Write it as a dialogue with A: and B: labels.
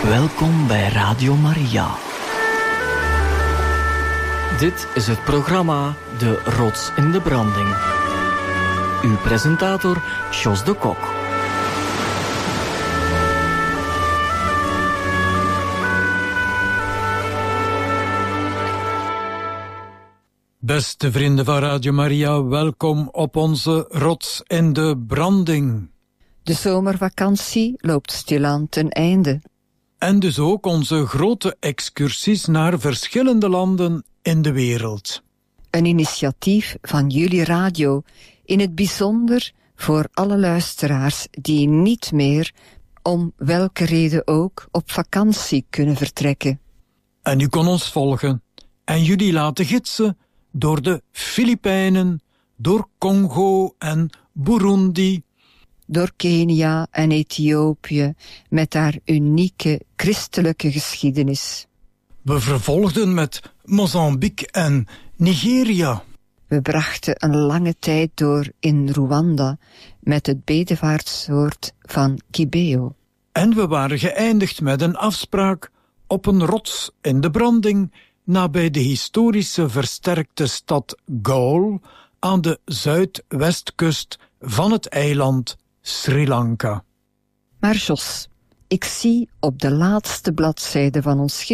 A: Welkom bij Radio Maria. Dit is het programma De Rots in de Branding. Uw presentator Jos de Kok.
B: Beste vrienden van Radio Maria, welkom op onze Rots in de Branding.
C: De zomervakantie loopt stilaan ten einde.
B: En dus ook onze grote excursies naar verschillende landen in de wereld.
C: Een initiatief van jullie radio, in het bijzonder voor alle luisteraars die niet meer, om welke reden ook, op vakantie kunnen vertrekken.
B: En u kon ons volgen en jullie laten gidsen door de Filipijnen, door Congo en Burundi,
C: door Kenia en Ethiopië, met haar unieke christelijke geschiedenis.
B: We vervolgden met Mozambique en Nigeria.
C: We brachten een lange tijd door in Rwanda, met het bedevaartsoord van Kibeo.
B: En we waren geëindigd met een afspraak op een rots in de branding, nabij de historische versterkte stad Galle aan de zuidwestkust van het eiland Sri Lanka.
C: Maar Jos, ik zie op de laatste bladzijde van ons